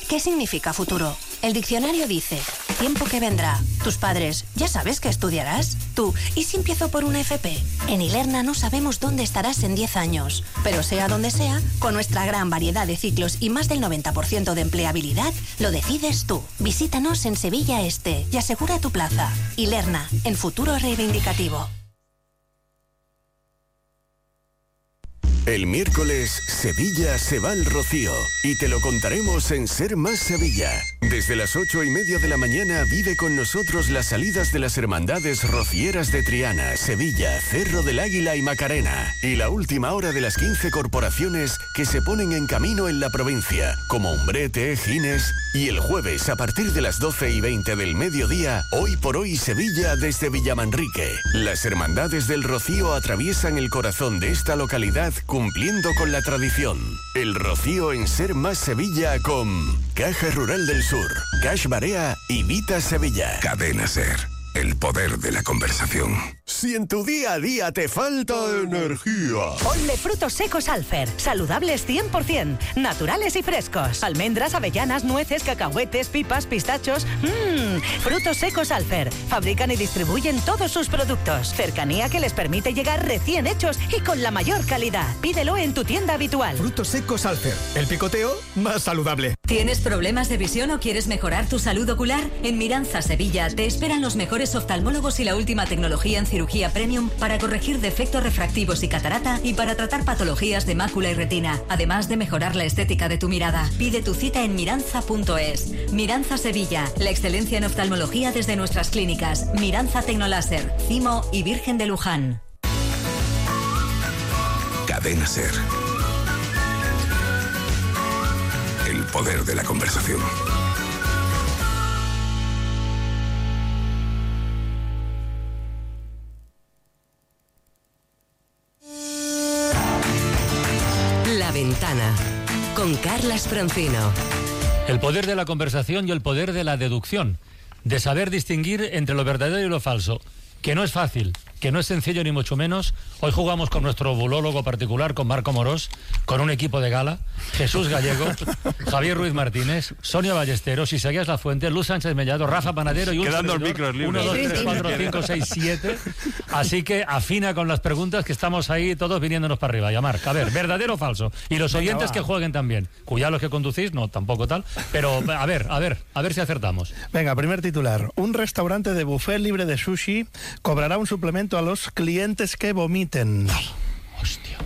¿Qué significa futuro? El diccionario dice, tiempo que vendrá. Tus padres, ¿ya sabes qué estudiarás? Tú, ¿y si empiezo por una FP? En Ilerna no sabemos dónde estarás en 10 años. Pero sea donde sea, con nuestra gran variedad de ciclos y más del 90% de empleabilidad, lo decides tú. Visítanos en Sevilla Este y asegura tu plaza. Ilerna, en futuro reivindicativo. El miércoles, Sevilla se va al Rocío y te lo contaremos en Ser Más Sevilla. Desde las 8:30 de la mañana vive con nosotros las salidas de las hermandades rocieras de Triana, Sevilla, Cerro del Águila y Macarena. Y la última hora de las 15 corporaciones que se ponen en camino en la provincia, como Umbrete, Gines. Y el jueves, a partir de las 12:20 del mediodía, Hoy por Hoy Sevilla desde Villamanrique. Las hermandades del Rocío atraviesan el corazón de esta localidad cumpliendo con la tradición. El Rocío en Ser Más Sevilla con Caja Rural del Sur, Cash Barea y Vita Sevilla. Cadena Ser, el poder de la conversación. Si en tu día a día te falta energía, Ponle frutos secos Alfer, saludables 100%, naturales y frescos. Almendras, avellanas, nueces, cacahuetes, pipas, pistachos. Frutos secos Alfer. Fabrican y distribuyen todos sus productos. Cercanía que les permite llegar recién hechos y con la mayor calidad. Pídelo en tu tienda habitual. Frutos secos Alfer. El picoteo más saludable. ¿Tienes problemas de visión o quieres mejorar tu salud ocular? En Miranza Sevilla te esperan los mejores oftalmólogos y la última tecnología en cirugía premium para corregir defectos refractivos y catarata y para tratar patologías de mácula y retina, además de mejorar la estética de tu mirada. Pide tu cita en miranza.es. Miranza Sevilla, la excelencia en oftalmología desde nuestras clínicas Miranza Tecnoláser, Cimo y Virgen de Luján. Cadena Ser. El poder de la conversación. La Ventana, con Carlas Francino. El poder de la conversación y el poder de la deducción, de saber distinguir entre lo verdadero y lo falso, que no es fácil, que no es sencillo ni mucho menos. Hoy jugamos con nuestro bulólogo particular, con Marco Morós, con un equipo de gala, Jesús Gallego, Javier Ruiz Martínez, Sonia Ballesteros, Isaías Lafuente, Luz Sánchez Mellado, Rafa Panadero y un quedando servidor, micros libres. 1, 2, 3, 4, 5, 6, 7. Así que afina con las preguntas, que estamos ahí todos viniéndonos para arriba. Llamar, a ver, ¿verdadero o falso? Y los oyentes que jueguen también. Cuidado los que conducís, no, tampoco tal. Pero a ver si acertamos. Venga, primer titular. Un restaurante de buffet libre de sushi cobrará un suplemento a los clientes que vomiten. Hostia.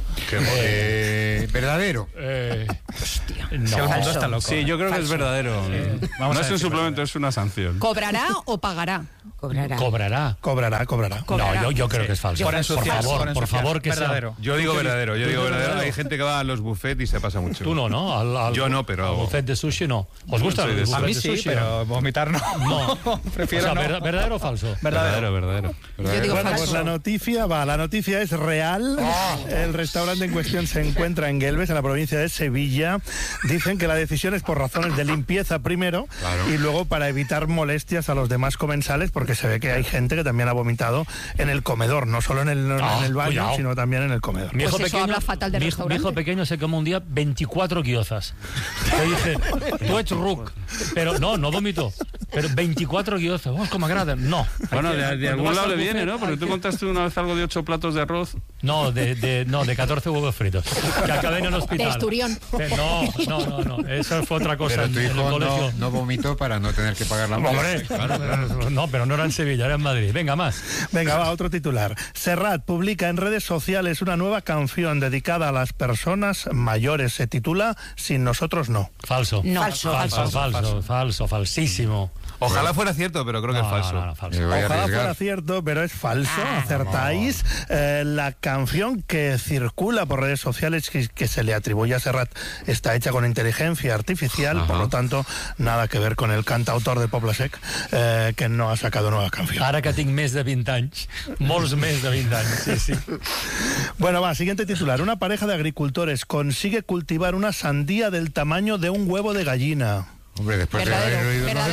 ¿Verdadero? Hostia. No, si el mundo está loco. Sí, yo creo que es verdadero. No es un suplemento, es una sanción. ¿Cobrará o pagará? Cobrará. Cobrará. No, yo creo que es falso. Por favor, que verdadero. Yo digo verdadero. Hay gente que va a los buffets y se pasa mucho. Tú no. Yo no, pero... Al buffet de sushi no. ¿Os gusta? A mí sí, pero vomitar no. No. Prefiero no. ¿Verdadero o falso? Verdadero. Yo digo bueno, falso. pues la noticia es real. El restaurante en cuestión se encuentra en Guelves, en la provincia de Sevilla. Dicen que la decisión es por razones de limpieza primero, y luego para evitar molestias a los demás comensales, porque se ve que hay gente que también ha vomitado en el comedor, no solo en el baño, cuidado, sino también en el comedor. Mi hijo, Pues eso pequeño, habla fatal del restaurante. mi hijo pequeño se comió un día 24 guiozas. Te dice, tú ets ruc. Pero no vomitó. Pero 24 guiozas, como agradan. No. Bueno, de algún lado le viene, ¿no? Porque tú contaste una vez algo de 8 platos de arroz. No, de 14 huevos fritos. Que acabé en el hospital. De Esturión. No. Eso fue otra cosa. Pero tu hijo no vomitó para no tener que pagar la multa. Hombre, claro. No, pero no era en Sevilla, era en Madrid. Venga, más. Venga, va, otro titular. Serrat publica en redes sociales una nueva canción dedicada a las personas mayores. Se titula Sin nosotros no. Falso. No. Falso, falsísimo. Ojalá fuera cierto, pero creo que es falso. No, falso. Ojalá fuera cierto, pero es falso. Acertáis. La canción que circula por redes sociales que se le atribuye a Serrat está hecha con inteligencia artificial, por lo tanto, nada que ver con el cantautor de Poble Sec, que no ha sacado nueva canción. Ara que tinc més de 20 anys, molts més de 20 anys, sí. Bueno, va, siguiente titular. Una pareja de agricultores consigue cultivar una sandía del tamaño de un huevo de gallina. Hombre, después de haber oído los huevos,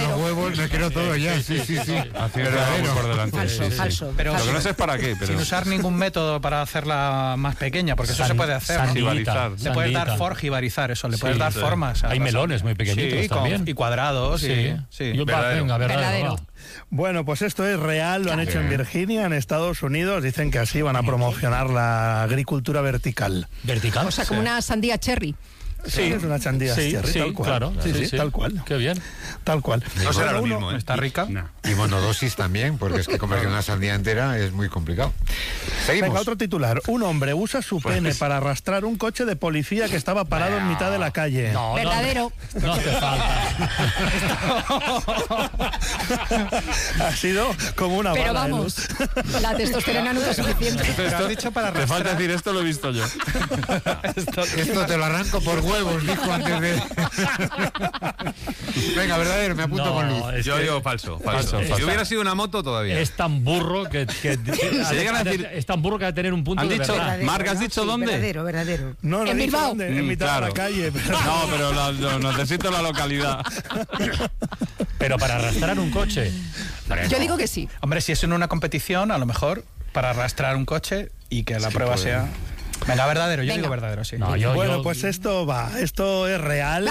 huevos, me quiero todo ya. Sí. Verdadero. Por delante. Falso. Pero lo que no sé es para qué. Pero... sin usar ningún método para hacerla más pequeña, porque eso se puede hacer. Jibarizar. Le puedes dar jibarizar, eso, le puedes dar formas. Hay melones muy pequeñitos también. Y cuadrados. Sí. Verdadero. Bueno, pues esto es real, lo han hecho en Virginia, en Estados Unidos. Dicen que así van a promocionar la agricultura vertical. ¿Vertical? O sea, como una sandía cherry. Sí, es una sandía cherry, tal cual. Claro. Sí, tal cual. Qué bien. Tal cual. No será lo mismo, ¿eh? ¿Está rica? No. Y monodosis también, porque es que comer una sandía entera es muy complicado. Seguimos. Venga, otro titular. Un hombre usa su pene para arrastrar un coche de policía que estaba parado en mitad de la calle. Verdadero. No hace falta. Ha sido como una Pero bala de vamos, luz. la testosterona nunca es suficiente. Pero has dicho para Te falta decir esto, lo he visto yo. Esto te lo arranco por huevos, dijo antes de... Venga, verdadero, me apunto con luz. Yo digo falso. Si hubiera sido una moto todavía. Es tan burro que llegan a decir... es tan burro que va a tener un punto ¿Han de dicho, verdad. Marc, has dicho dónde? Verdadero. No, En Bilbao. en mitad de la calle. Pero... No, pero necesito la localidad. Pero para arrastrar un coche. Yo digo que sí. Hombre, si es en una competición, a lo mejor para arrastrar un coche y que la prueba sea... Venga, verdadero, yo digo verdadero, sí. No, bueno, pues esto es real.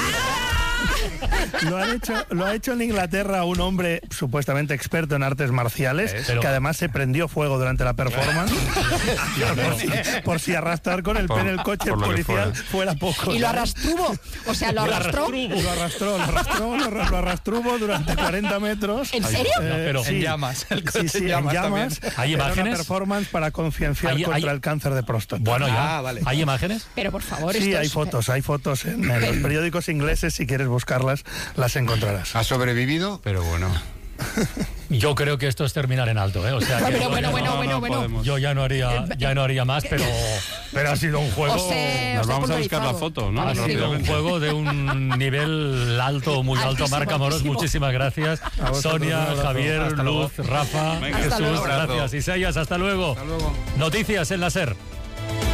Lo ha hecho en Inglaterra un hombre supuestamente experto en artes marciales, que además se prendió fuego durante la performance por si arrastrar con el pene el coche policial fuera poco. Y lo arrastruvo. O sea, lo arrastró. Lo arrastruvo durante 40 metros. ¿En serio? Pero en llamas. El coche en llamas. ¿Hay Era imágenes? una performance para concienciar contra el cáncer de próstata. Bueno, ya. Vale. ¿Hay imágenes? Pero por favor, sí, hay fotos en los periódicos ingleses. Si quieres buscarlas, las encontrarás. ¿Ha sobrevivido? Pero bueno. Yo creo que esto es terminar en alto, ¿eh? O sea, que bueno. yo ya no haría más, pero ha sido un juego. Nos vamos a buscar la foto, ¿no? Ha sido un juego de un nivel alto, muy alto. Marc Amorós, muchísimas gracias. Sonia, Javier, Luz, Rafa, Jesús, gracias. Isaías, hasta luego. Noticias en la SER.